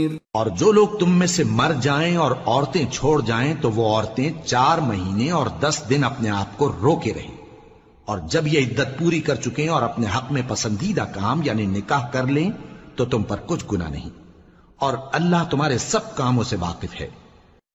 और जो लोग तुम में से मर जाएं और औरतें छोड़ जाएं तो वो औरतें 4 महीने और 10 दिन अपने आप को रोके रहें, और जब ये इद्दत पूरी कर चुके और अपने हक में पसंदीदा काम यानी निकाह कर लें तो तुम पर कुछ गुनाह नहीं, और अल्लाह तुम्हारे सब कामों से वाकिफ है।